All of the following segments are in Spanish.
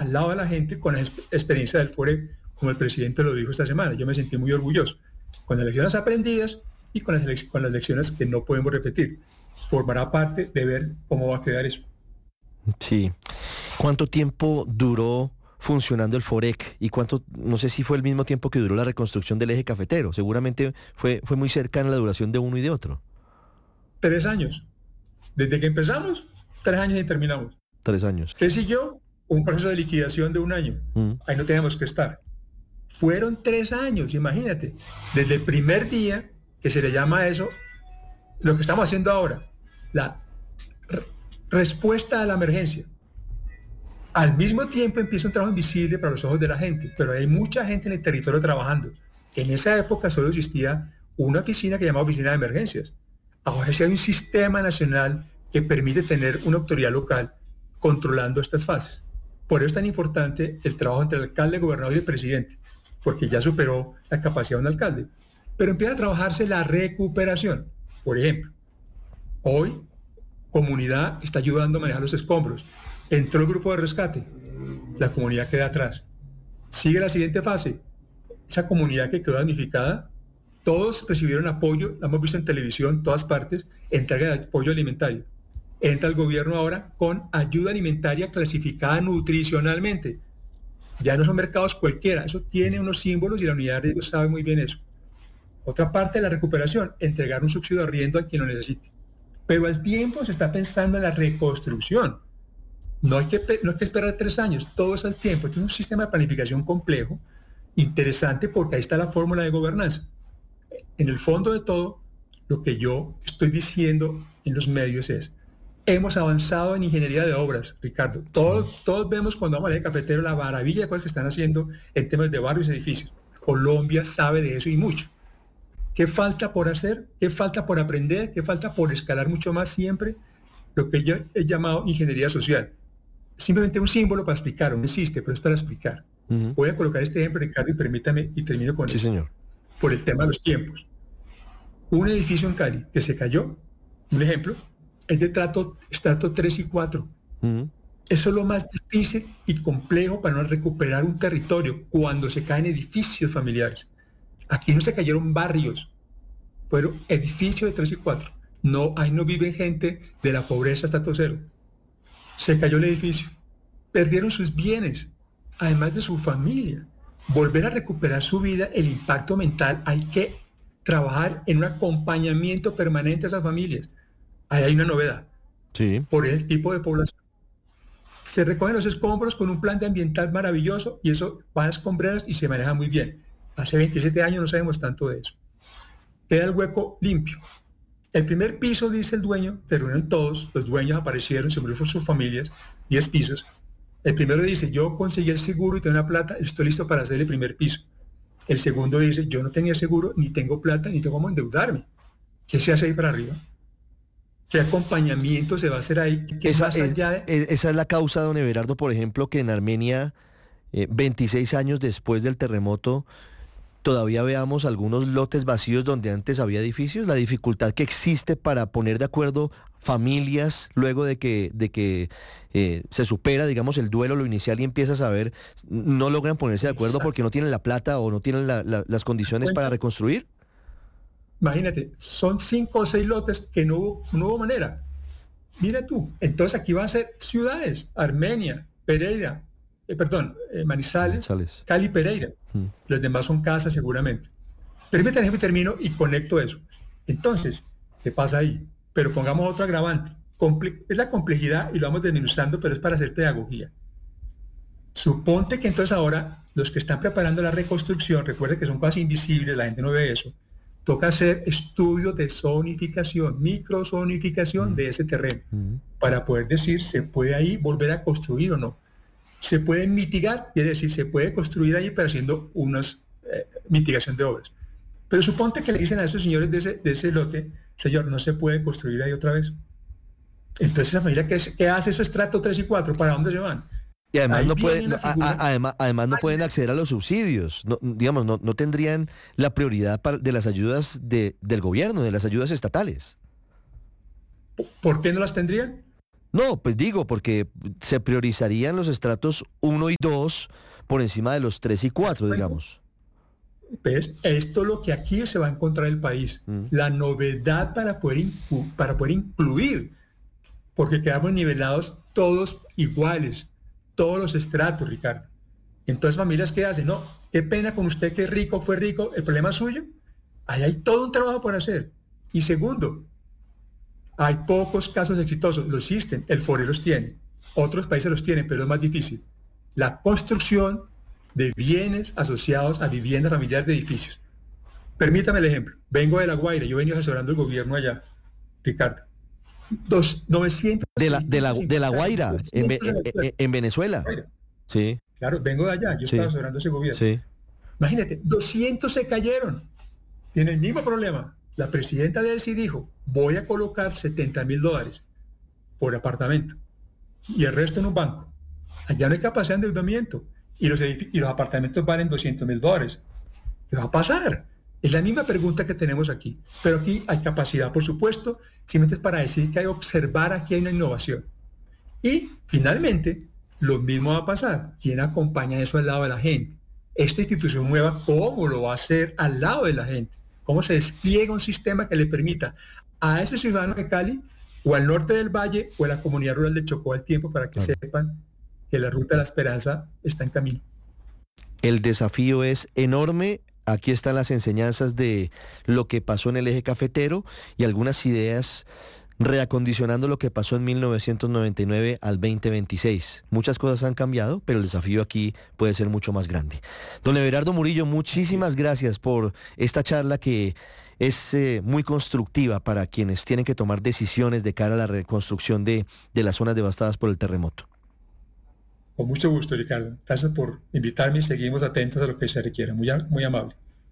al lado de la gente con la experiencia del FOREC, como el presidente lo dijo esta semana. Yo me sentí muy orgulloso, con las lecciones aprendidas y con las lecciones que no podemos repetir. Formará parte de ver cómo va a quedar eso. Sí. ¿Cuánto tiempo duró funcionando el FOREC? Y cuánto, no sé si fue el mismo tiempo que duró la reconstrucción del eje cafetero. Seguramente fue muy cercana la duración de uno y de otro. 3 años. Desde que empezamos, 3 años y terminamos. 3 años. ¿Qué siguió? Un proceso de liquidación de 1 año. Mm. Ahí no teníamos que estar. Fueron 3 años, imagínate. Desde el primer día, que se le llama a eso, lo que estamos haciendo ahora, la respuesta a la emergencia. Al mismo tiempo empieza un trabajo invisible para los ojos de la gente, pero hay mucha gente en el territorio trabajando. En esa época solo existía una oficina que llamaba Oficina de Emergencias. Ahora sí hay un sistema nacional que permite tener una autoridad local controlando estas fases. Por eso es tan importante el trabajo entre el alcalde, el gobernador y el presidente, porque ya superó la capacidad de un alcalde. Pero empieza a trabajarse la recuperación. Por ejemplo, hoy comunidad está ayudando a manejar los escombros. Entró el grupo de rescate, la comunidad queda atrás. Sigue la siguiente fase, esa comunidad que quedó damnificada, todos recibieron apoyo, la hemos visto en televisión, todas partes, entrega de apoyo alimentario. Entra el gobierno ahora con ayuda alimentaria clasificada nutricionalmente. Ya no son mercados cualquiera, eso tiene unos símbolos y la unidad de ellos sabe muy bien eso. Otra parte de la recuperación, entregar un subsidio de arriendo a quien lo necesite. Pero al tiempo se está pensando en la reconstrucción. No hay que esperar 3 años, todo es al tiempo. Este es un sistema de planificación complejo, interesante, porque ahí está la fórmula de gobernanza. En el fondo de todo, lo que yo estoy diciendo en los medios es, hemos avanzado en ingeniería de obras, Ricardo. Todos vemos cuando vamos al eje cafetero la maravilla de cosas que están haciendo en temas de barrios y edificios. Colombia sabe de eso y mucho. ¿Qué falta por hacer? ¿Qué falta por aprender? ¿Qué falta por escalar mucho más siempre? Lo que yo he llamado ingeniería social. Simplemente un símbolo para explicar, no existe, pero es para explicar. Ujú. Voy a colocar este ejemplo, Ricardo, y permítame, y termino con Sí, eso, señor. por el tema de los tiempos. Un edificio en Cali que se cayó, un ejemplo, es de estrato 3 y 4. Ujú. Eso es lo más difícil y complejo para no recuperar un territorio cuando se caen edificios familiares. Aquí no se cayeron barrios, fueron edificios de 3 y 4. No, ahí no viven gente de la pobreza hasta cero. Se cayó el edificio, perdieron sus bienes, además de su familia. Volver a recuperar su vida, el impacto mental, hay que trabajar en un acompañamiento permanente a esas familias. Ahí hay una novedad, Sí. por el tipo de población. Se recogen los escombros con un plan de ambiental maravilloso y eso va a escombreras y se maneja muy bien. Hace 27 años no sabemos tanto de eso. Queda el hueco limpio. El primer piso, dice el dueño, se reunieron todos, los dueños aparecieron, se murieron sus familias, 10 pisos. El primero dice, yo conseguí el seguro y tengo una plata, estoy listo para hacer el primer piso. El segundo dice, yo no tenía seguro, ni tengo plata, ni tengo cómo endeudarme. ¿Qué se hace ahí para arriba? ¿Qué acompañamiento se va a hacer ahí? ¿Qué Esa más es, allá de...? esa es la causa, don Everardo, por ejemplo, que en Armenia, 26 años después del terremoto, todavía veamos algunos lotes vacíos donde antes había edificios, la dificultad que existe para poner de acuerdo familias luego de que se supera, digamos, el duelo, lo inicial y empiezas a ver, no logran ponerse de acuerdo porque no tienen la plata o no tienen las condiciones para reconstruir. Imagínate, son 5 o 6 lotes que no hubo manera. Mira tú, entonces aquí van a ser ciudades, Armenia, Pereira, Manizales, Sales. Cali, Pereira. Mm. Los demás son casas seguramente. Permítanme que termino y conecto eso. Entonces, ¿qué pasa ahí? Pero pongamos otro agravante. Es la complejidad y lo vamos desmenuzando, pero es para hacer pedagogía. Suponte que entonces ahora los que están preparando la reconstrucción, recuerden que son cosas invisibles, la gente no ve eso, toca hacer estudios de zonificación, microzonificación de ese terreno, Mm. para poder decir, ¿se puede ahí volver a construir o no? Se puede mitigar, es decir, se puede construir ahí, pero haciendo unas mitigación de obras. Pero suponte que le dicen a esos señores de ese lote, señor, no se puede construir ahí otra vez. Entonces la familia, ¿qué hace eso estrato 3 y 4? ¿Para dónde se van? Y además Ahí no viene pueden, la figura. además no pueden acceder a los subsidios, digamos, no tendrían la prioridad de las ayudas del gobierno, de las ayudas estatales. ¿Por qué no las tendrían? No, pues digo, porque se priorizarían los estratos 1 y 2 por encima de los 3 y 4, digamos. Pues esto es lo que aquí se va a encontrar el país, Mm. la novedad para poder incluir, porque quedamos nivelados todos iguales, todos los estratos, Ricardo. Entonces familias que hacen, no, qué pena con usted que rico, fue rico, el problema es suyo. Ahí hay todo un trabajo por hacer. Y segundo, hay pocos casos exitosos, lo existen, el FORE los tiene, otros países los tienen, pero es más difícil. La construcción de bienes asociados a viviendas familiares de edificios. Permítame el ejemplo. Vengo de La Guaira, yo vengo asesorando el gobierno allá, Ricardo. 900 De la Guaira, en Venezuela. Sí, Claro, vengo de allá, yo estaba sí, asesorando ese gobierno. sí. Imagínate, 200 se cayeron. Tiene el mismo problema. La presidenta de ELSI dijo, voy a colocar $70,000 por apartamento y el resto en un banco. Allá no hay capacidad de endeudamiento y los apartamentos valen $200,000. ¿Qué va a pasar? Es la misma pregunta que tenemos aquí. Pero aquí hay capacidad, por supuesto, simplemente es para decir que hay que observar, aquí hay una innovación. Y finalmente, lo mismo va a pasar. ¿Quién acompaña eso al lado de la gente? Esta institución nueva, ¿cómo lo va a hacer al lado de la gente? ¿Cómo se despliega un sistema que le permita a esos ciudadanos de Cali o al norte del Valle o a la comunidad rural de Chocó al tiempo para que sepan que la ruta de la esperanza está en camino? El desafío es enorme. Aquí están las enseñanzas de lo que pasó en el eje cafetero y algunas ideas reacondicionando lo que pasó en 1999 al 2026. Muchas cosas han cambiado, pero el desafío aquí puede ser mucho más grande. Don Everardo Murillo, muchísimas gracias por esta charla que es muy constructiva para quienes tienen que tomar decisiones de cara a la reconstrucción de las zonas devastadas por el terremoto. Con mucho gusto, Ricardo. Gracias por invitarme y seguimos atentos a lo que se requiera. Muy amable.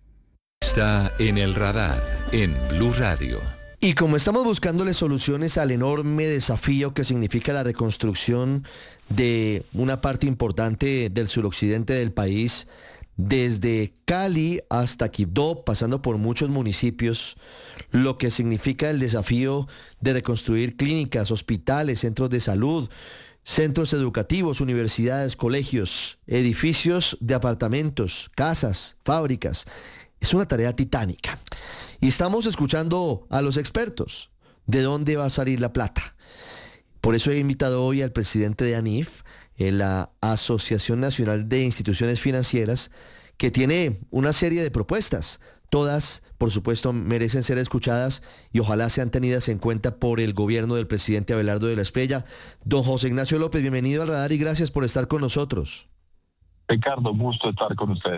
Está en el radar en Blue Radio. Y como estamos buscándole soluciones al enorme desafío que significa la reconstrucción de una parte importante del suroccidente del país, desde Cali hasta Quibdó, pasando por muchos municipios, lo que significa el desafío de reconstruir clínicas, hospitales, centros de salud, centros educativos, universidades, colegios, edificios de apartamentos, casas, fábricas. Es una tarea titánica. Y estamos escuchando a los expertos. ¿De dónde va a salir la plata? Por eso he invitado hoy al presidente de ANIF, la Asociación Nacional de Instituciones Financieras, que tiene una serie de propuestas. Todas, por supuesto, merecen ser escuchadas y ojalá sean tenidas en cuenta por el gobierno del presidente Abelardo de la Espriella. Don José Ignacio López, bienvenido al radar y gracias por estar con nosotros. Ricardo, gusto estar con ustedes.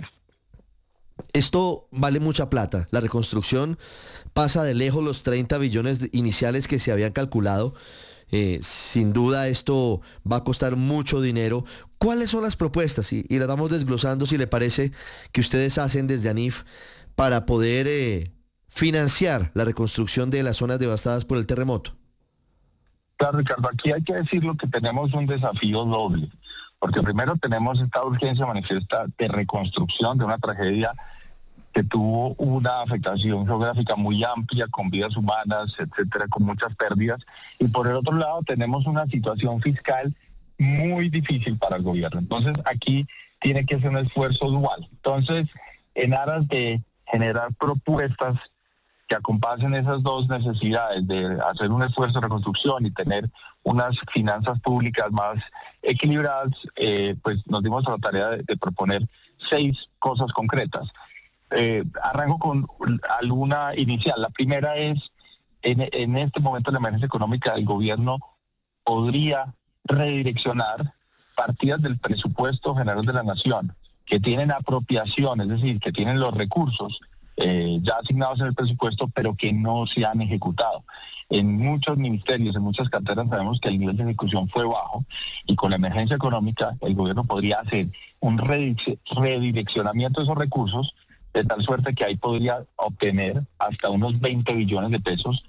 Esto vale mucha plata. La reconstrucción pasa de lejos los 30 billones iniciales que se habían calculado. Sin duda esto va a costar mucho dinero. ¿Cuáles son las propuestas? Y las vamos desglosando, si le parece, que ustedes hacen desde ANIF para poder financiar la reconstrucción de las zonas devastadas por el terremoto. Claro, Ricardo, aquí hay que decirlo que tenemos un desafío doble, porque primero tenemos esta urgencia manifiesta de reconstrucción de una tragedia que tuvo una afectación geográfica muy amplia, con vidas humanas, etcétera, con muchas pérdidas, y por el otro lado tenemos una situación fiscal muy difícil para el gobierno. Entonces aquí tiene que ser un esfuerzo dual. Entonces, en aras de generar propuestas que acompañen esas dos necesidades de hacer un esfuerzo de reconstrucción y tener unas finanzas públicas más equilibradas, pues nos dimos a la tarea de proponer 6 cosas concretas. Arranco con alguna inicial. La primera es, en este momento de la emergencia económica, el gobierno podría redireccionar partidas del presupuesto general de la nación que tienen apropiación, es decir, que tienen los recursos ya asignados en el presupuesto, pero que no se han ejecutado. En muchos ministerios, en muchas carteras, sabemos que el nivel de ejecución fue bajo y con la emergencia económica el gobierno podría hacer un redireccionamiento de esos recursos de tal suerte que ahí podría obtener hasta unos 20 billones de pesos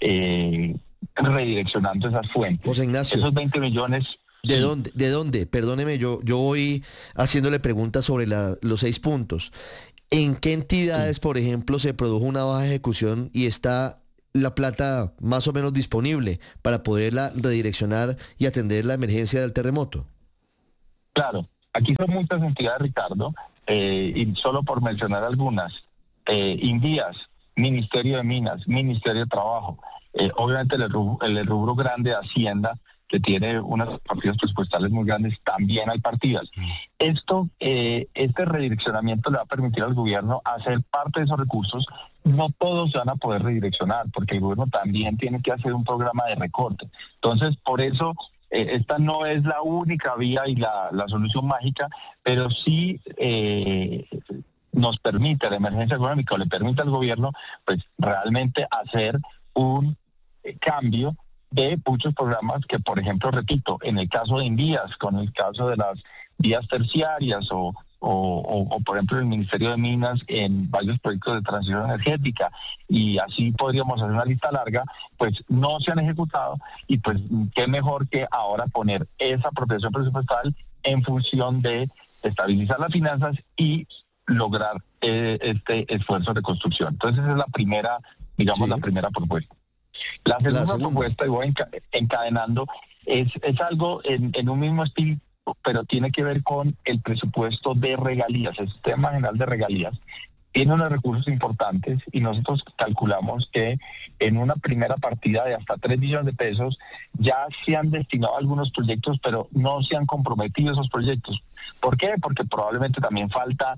redireccionando esas fuentes. José Ignacio, esos 20 millones... ¿De dónde? ¿De dónde? Perdóneme, yo voy haciéndole preguntas sobre los 6 puntos. ¿En qué entidades, por ejemplo, se produjo una baja ejecución y está la plata más o menos disponible para poderla redireccionar y atender la emergencia del terremoto? Claro, aquí son muchas entidades, Ricardo, y solo por mencionar algunas, Invías, Ministerio de Minas, Ministerio de Trabajo, obviamente el rubro grande de Hacienda, que tiene unas partidas presupuestales muy grandes, también hay partidas. Este redireccionamiento le va a permitir al gobierno hacer parte de esos recursos. No todos se van a poder redireccionar, porque el gobierno también tiene que hacer un programa de recorte. Entonces, por eso, esta no es la única vía y la solución mágica, pero sí nos permite, la emergencia económica, o le permite al gobierno, pues realmente hacer un cambio de muchos programas que, por ejemplo, repito, en el caso de Invías, con el caso de las vías terciarias o por ejemplo, el Ministerio de Minas en varios proyectos de transición energética, y así podríamos hacer una lista larga, pues no se han ejecutado, y pues qué mejor que ahora poner esa apropiación presupuestal en función de estabilizar las finanzas y lograr este esfuerzo de construcción. Entonces esa es la primera, digamos, la primera propuesta. La segunda propuesta, y voy encadenando, es algo en un mismo espíritu, pero tiene que ver con el presupuesto de regalías, el sistema general de regalías. Tiene unos recursos importantes y nosotros calculamos que en una primera partida de hasta 3 billones de pesos ya se han destinado a algunos proyectos, pero no se han comprometido esos proyectos. ¿Por qué? Porque probablemente también falta,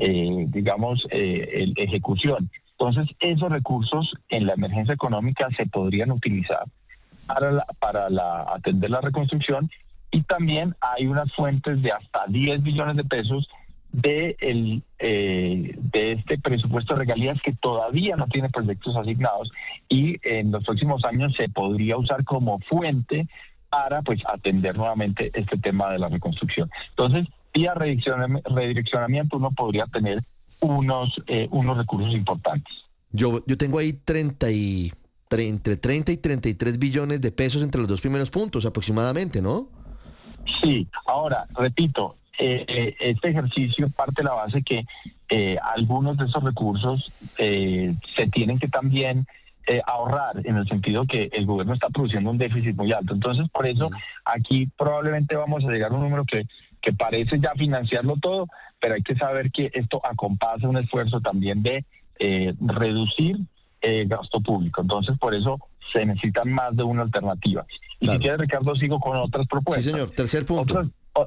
ejecución. Entonces, esos recursos en la emergencia económica se podrían utilizar para atender la reconstrucción, y también hay unas fuentes de hasta 10 billones de pesos de este presupuesto de regalías que todavía no tiene proyectos asignados, y en los próximos años se podría usar como fuente para pues atender nuevamente este tema de la reconstrucción. Entonces, vía redireccionamiento uno podría tener unos recursos importantes. Yo tengo ahí entre 30 y 33 billones de pesos entre los dos primeros puntos aproximadamente, ¿no? Sí, ahora, repito, este ejercicio parte de la base que algunos de esos recursos se tienen que también ahorrar, en el sentido que el gobierno está produciendo un déficit muy alto. Entonces, por eso, aquí probablemente vamos a llegar a un número que parece ya financiarlo todo, pero hay que saber que esto acompasa un esfuerzo también de reducir gasto público. Entonces, por eso se necesitan más de una alternativa. Y claro, si quieres, Ricardo, sigo con otras propuestas. Sí, señor. Tercer punto.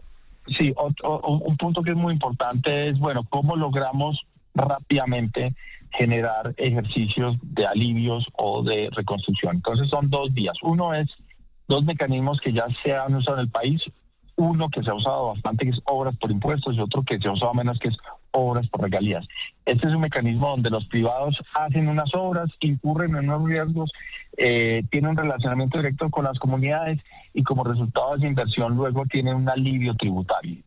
Un punto que es muy importante es, bueno, cómo logramos rápidamente generar ejercicios de alivios o de reconstrucción. Entonces, son dos vías. Uno es dos mecanismos que ya se han usado en el país. Uno que se ha usado bastante, que es obras por impuestos, y otro que se ha usado menos, que es obras por regalías. Este es un mecanismo donde los privados hacen unas obras, incurren en unos riesgos, tienen un relacionamiento directo con las comunidades, y como resultado de esa inversión luego tienen un alivio tributario.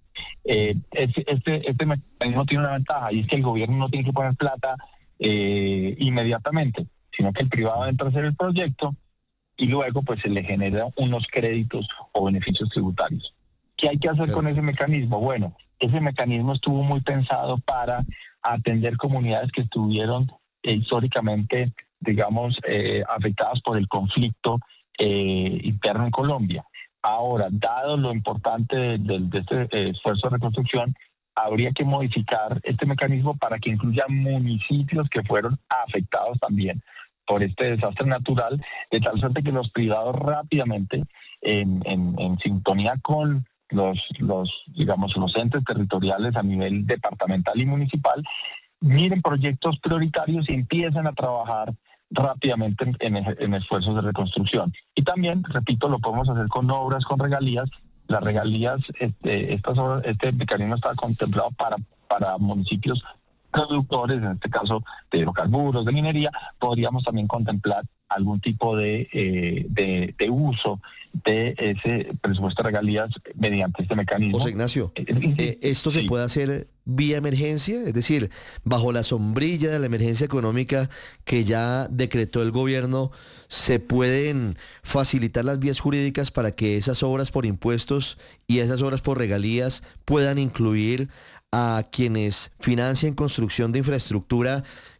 Este mecanismo tiene una ventaja, y es que el gobierno no tiene que poner plata inmediatamente, sino que el privado entra a hacer el proyecto y luego pues se le genera unos créditos o beneficios tributarios. ¿Qué hay que hacer con ese mecanismo? Bueno, ese mecanismo estuvo muy pensado para atender comunidades que estuvieron históricamente, digamos, afectadas por el conflicto interno en Colombia. Ahora, dado lo importante de este esfuerzo de reconstrucción, habría que modificar este mecanismo para que incluya municipios que fueron afectados también por este desastre natural, de tal suerte que los privados rápidamente, en sintonía con los entes territoriales a nivel departamental y municipal, miren proyectos prioritarios y empiezan a trabajar rápidamente en esfuerzos de reconstrucción. Y también, repito, lo podemos hacer con obras, con regalías. Las regalías, este mecanismo está contemplado para municipios productores, en este caso de hidrocarburos, de minería. Podríamos también contemplar algún tipo de uso de ese presupuesto de regalías mediante este mecanismo. José Ignacio, ¿esto se puede hacer vía emergencia? Es decir, bajo la sombrilla de la emergencia económica que ya decretó el gobierno, ¿se pueden facilitar las vías jurídicas para que esas obras por impuestos y esas obras por regalías puedan incluir a quienes financian construcción de infraestructura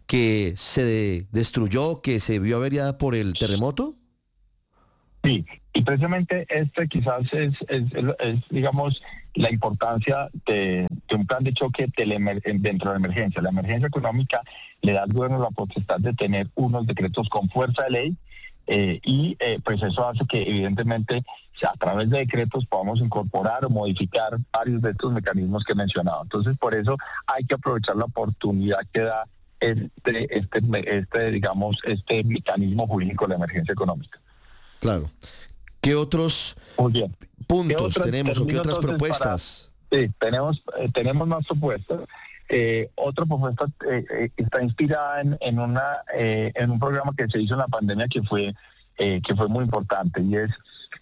que se destruyó, que se vio averiada por el terremoto? Sí, y precisamente este quizás es, digamos, la importancia de un plan de choque dentro de la emergencia. La emergencia económica le da al gobierno la potestad de tener unos decretos con fuerza de ley pues eso hace que evidentemente a través de decretos podamos incorporar o modificar varios de estos mecanismos que he mencionado. Entonces, por eso hay que aprovechar la oportunidad que da digamos, este mecanismo jurídico de la emergencia económica. Claro. ¿Qué otros puntos tenemos o qué otras propuestas? Sí, tenemos más propuestas. Otra propuesta está inspirada en un programa que se hizo en la pandemia que fue muy importante, y es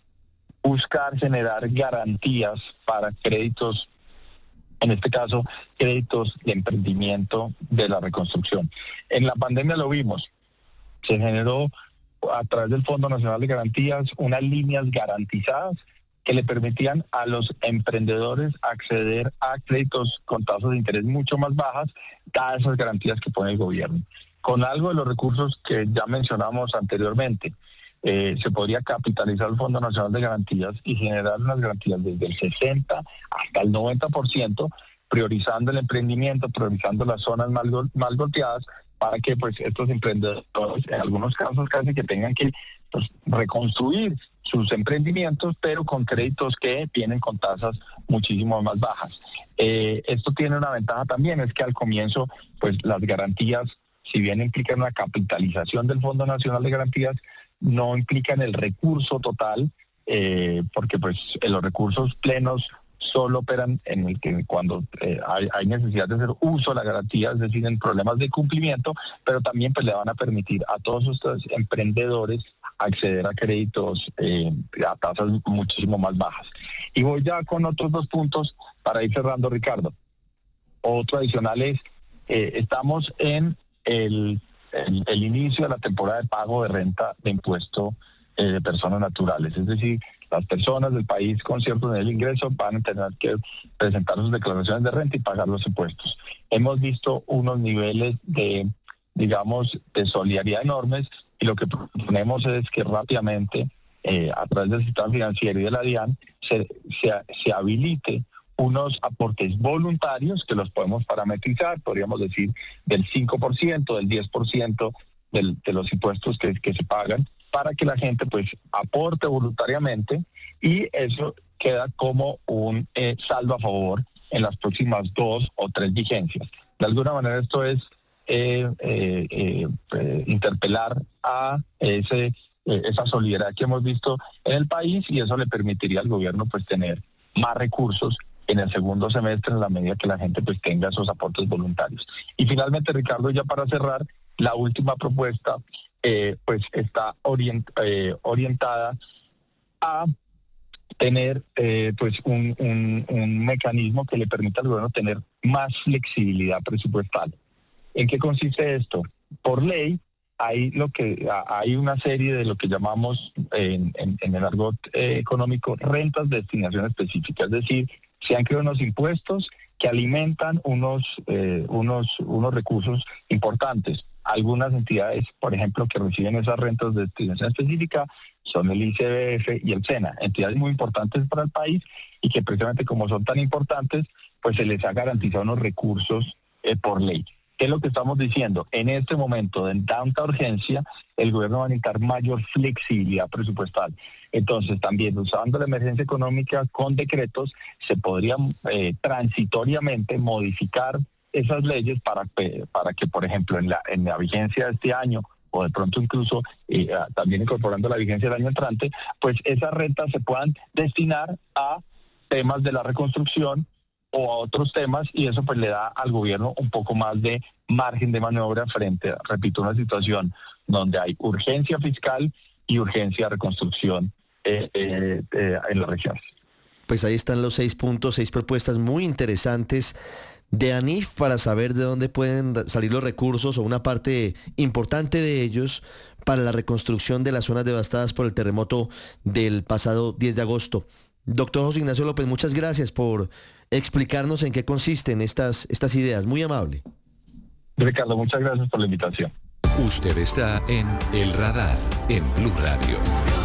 buscar generar garantías para créditos, en este caso créditos de emprendimiento de la reconstrucción. En la pandemia lo vimos, se generó a través del Fondo Nacional de Garantías unas líneas garantizadas que le permitían a los emprendedores acceder a créditos con tasas de interés mucho más bajas, dadas esas garantías que pone el gobierno. Con algo de los recursos que ya mencionamos anteriormente, se podría capitalizar el Fondo Nacional de Garantías y generar unas garantías desde el 60 hasta el 90%, priorizando el emprendimiento, priorizando las zonas más golpeadas, para que pues estos emprendedores, en algunos casos casi que tengan que reconstruir sus emprendimientos, pero con créditos que vienen con tasas muchísimo más bajas. Esto tiene una ventaja también, es que al comienzo pues las garantías, si bien implican una capitalización del Fondo Nacional de Garantías, no implican el recurso total, porque pues los recursos plenos solo operan en el que cuando hay necesidad de hacer uso de la garantía, es decir, en problemas de cumplimiento, pero también pues le van a permitir a todos estos emprendedores acceder a créditos a tasas muchísimo más bajas. Y voy ya con otros dos puntos para ir cerrando, Ricardo. Otro adicional es, estamos en el inicio de la temporada de pago de renta de impuesto de personas naturales, es decir, las personas del país con cierto nivel de ingreso van a tener que presentar sus declaraciones de renta y pagar los impuestos. Hemos visto unos niveles de solidaridad enormes, y lo que proponemos es que rápidamente, a través del sistema financiero y de la DIAN, se habilite unos aportes voluntarios que los podemos parametrizar, podríamos decir del 5%, del 10% de los impuestos que se pagan, para que la gente pues aporte voluntariamente, y eso queda como un saldo a favor en las próximas 2 o 3 vigencias. De alguna manera esto es interpelar a esa solidaridad que hemos visto en el país, y eso le permitiría al gobierno pues tener más recursos en el segundo semestre, en la medida que la gente pues tenga esos aportes voluntarios. Y finalmente, Ricardo, ya para cerrar, la última propuesta pues está orientada a tener pues un mecanismo que le permita al gobierno tener más flexibilidad presupuestal. ¿En qué consiste esto? Por ley hay una serie de lo que llamamos en el argot económico rentas de destinación específica, es decir, se han creado unos impuestos que alimentan unos recursos importantes. Algunas entidades, por ejemplo, que reciben esas rentas de destinación específica son el ICBF y el SENA, entidades muy importantes para el país, y que precisamente como son tan importantes, pues se les ha garantizado unos recursos por ley. ¿Qué es lo que estamos diciendo? En este momento de tanta urgencia, el gobierno va a necesitar mayor flexibilidad presupuestal. Entonces, también usando la emergencia económica con decretos, se podría transitoriamente modificar esas leyes para que, por ejemplo, en la vigencia de este año, o de pronto incluso también incorporando la vigencia del año entrante, pues esas rentas se puedan destinar a temas de la reconstrucción o a otros temas, y eso pues le da al gobierno un poco más de margen de maniobra frente a, repito, una situación donde hay urgencia fiscal y urgencia de reconstrucción en la región. Pues ahí están los 6 puntos, 6 propuestas muy interesantes de ANIF para saber de dónde pueden salir los recursos, o una parte importante de ellos, para la reconstrucción de las zonas devastadas por el terremoto del pasado 10 de agosto. Doctor José Ignacio López, muchas gracias por explicarnos en qué consisten estas ideas. Muy amable. Ricardo, muchas gracias por la invitación. Usted está en El Radar, en Blue Radio.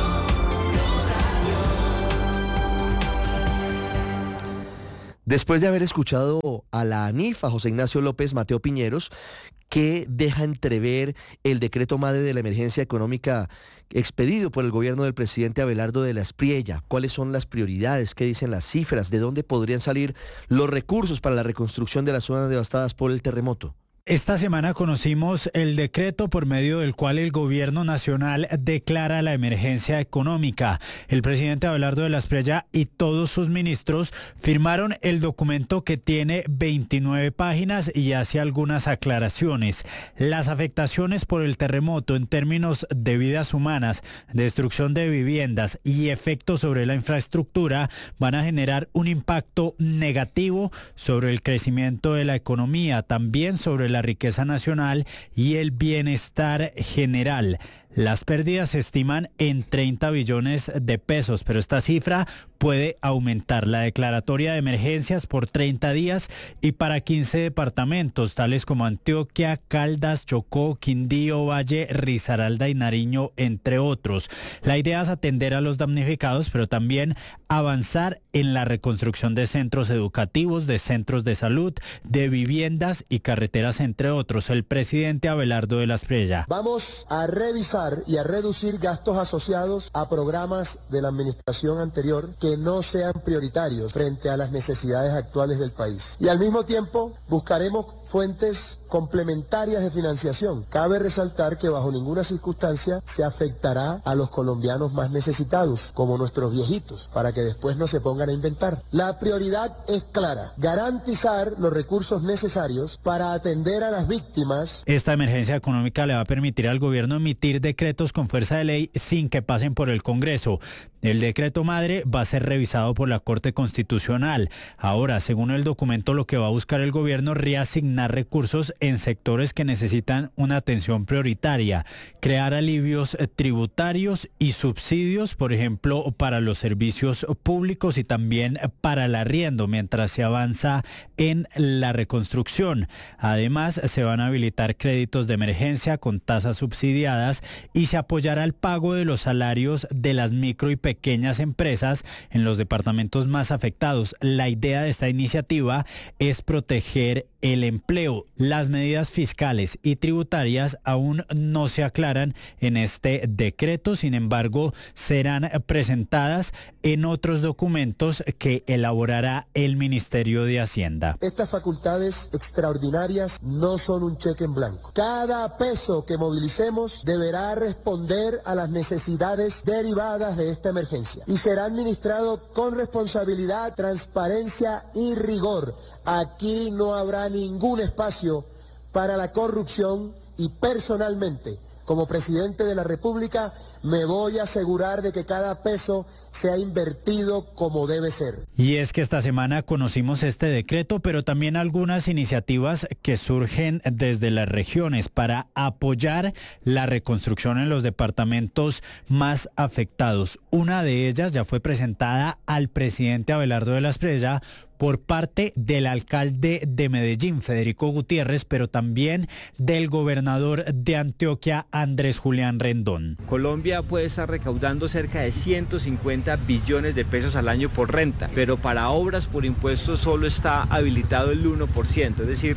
Después de haber escuchado a la ANIF, a José Ignacio López Mateo Piñeros, que deja entrever el decreto madre de la emergencia económica expedido por el gobierno del presidente Abelardo de la Espriella, cuáles son las prioridades, qué dicen las cifras, de dónde podrían salir los recursos para la reconstrucción de las zonas devastadas por el terremoto. Esta semana conocimos el decreto por medio del cual el gobierno nacional declara la emergencia económica. El presidente Abelardo de la Espriella y todos sus ministros firmaron el documento que tiene 29 páginas y hace algunas aclaraciones. Las afectaciones por el terremoto en términos de vidas humanas, destrucción de viviendas y efectos sobre la infraestructura van a generar un impacto negativo sobre el crecimiento de la economía, también sobre la riqueza nacional y el bienestar general. Las pérdidas se estiman en 30 billones de pesos, pero esta cifra puede aumentar. La declaratoria de emergencias por 30 días y para 15 departamentos, tales como Antioquia, Caldas, Chocó, Quindío, Valle, Risaralda y Nariño, entre otros. La idea es atender a los damnificados, pero también avanzar en la reconstrucción de centros educativos, de centros de salud, de viviendas y carreteras, entre otros. El presidente Abelardo de la Espriella. Vamos a revisar y a reducir gastos asociados a programas de la administración anterior que no sean prioritarios frente a las necesidades actuales del país. Y al mismo tiempo buscaremos fuentes complementarias de financiación. Cabe resaltar que bajo ninguna circunstancia se afectará a los colombianos más necesitados, como nuestros viejitos, para que después no se pongan a inventar. La prioridad es clara: garantizar los recursos necesarios para atender a las víctimas. Esta emergencia económica le va a permitir al gobierno emitir decretos con fuerza de ley sin que pasen por el Congreso. El decreto madre va a ser revisado por la Corte Constitucional. Ahora, según el documento, lo que va a buscar el gobierno es reasignar recursos en sectores que necesitan una atención prioritaria, crear alivios tributarios y subsidios, por ejemplo, para los servicios públicos y también para el arriendo, mientras se avanza en la reconstrucción. Además, se van a habilitar créditos de emergencia con tasas subsidiadas y se apoyará el pago de los salarios de las micro y pequeñas empresas en los departamentos más afectados. La idea de esta iniciativa es proteger el empleo. Las medidas fiscales y tributarias aún no se aclaran en este decreto, sin embargo, serán presentadas en otros documentos que elaborará el Ministerio de Hacienda. Estas facultades extraordinarias no son un cheque en blanco. Cada peso que movilicemos deberá responder a las necesidades derivadas de esta emergencia y será administrado con responsabilidad, transparencia y rigor. Aquí no habrá ningún espacio para la corrupción y personalmente, como presidente de la República, me voy a asegurar de que cada peso sea invertido como debe ser. Y es que esta semana conocimos este decreto, pero también algunas iniciativas que surgen desde las regiones para apoyar la reconstrucción en los departamentos más afectados. Una de ellas ya fue presentada al presidente Abelardo de la Espriella por parte del alcalde de Medellín, Federico Gutiérrez, pero también del gobernador de Antioquia, Andrés Julián Rendón. Colombia puede estar recaudando cerca de 150 billones de pesos al año por renta, pero para obras por impuestos solo está habilitado el 1%, es decir,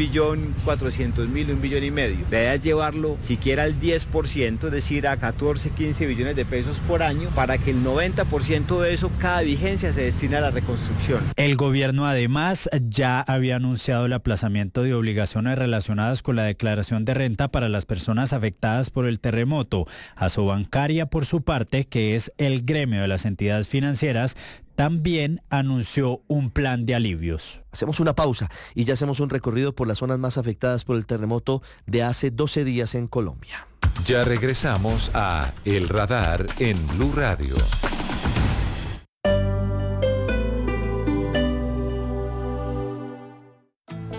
1.400.000, 1,5 billones. La idea es llevarlo siquiera al 10%, es decir, a 14, 15 billones de pesos por año, para que el 90% de eso, cada vigencia, se destine a la reconstrucción. El gobierno además ya había anunciado el aplazamiento de obligaciones relacionadas con la declaración de renta para las personas afectadas por el terremoto. Asobancaria, por su parte, que es el gremio de las entidades financieras, también anunció un plan de alivios. Hacemos una pausa y ya hacemos un recorrido por las zonas más afectadas por el terremoto de hace 12 días en Colombia. Ya regresamos a El Radar en Blue Radio.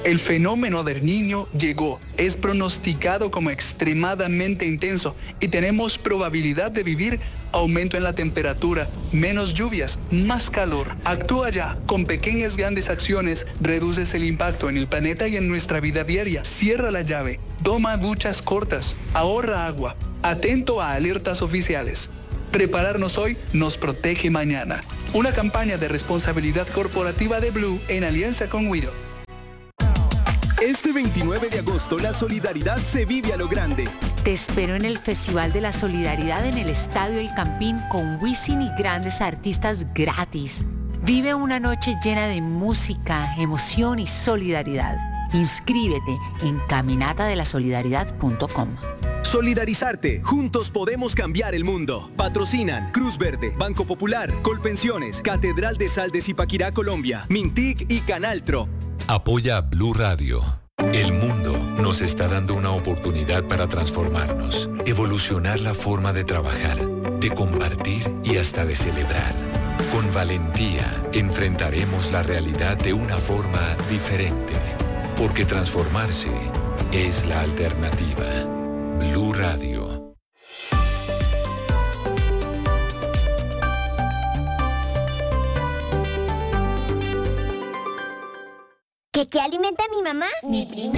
El fenómeno del Niño llegó, es pronosticado como extremadamente intenso y tenemos probabilidad de vivir aumento en la temperatura, menos lluvias, más calor. Actúa ya, con pequeñas grandes acciones reduces el impacto en el planeta y en nuestra vida diaria. Cierra la llave, toma duchas cortas, ahorra agua, atento a alertas oficiales. Prepararnos hoy nos protege mañana. Una campaña de responsabilidad corporativa de Blue en alianza con Wido. Este 29 de agosto la solidaridad se vive a lo grande. Te espero en el Festival de la Solidaridad en el Estadio El Campín con Wisin y grandes artistas gratis. Vive una noche llena de música, emoción y solidaridad. Inscríbete en caminatadelasolidaridad.com. Solidarizarte, juntos podemos cambiar el mundo. Patrocinan Cruz Verde, Banco Popular, Colpensiones, Catedral de Sal de Zipaquirá, Colombia, Mintic y Canaltro. Apoya Blue Radio. El mundo nos está dando una oportunidad para transformarnos, evolucionar la forma de trabajar, de compartir y hasta de celebrar. Con valentía enfrentaremos la realidad de una forma diferente, porque transformarse es la alternativa. Blue Radio. ¿Qué alimenta a mi mamá? Mi prima.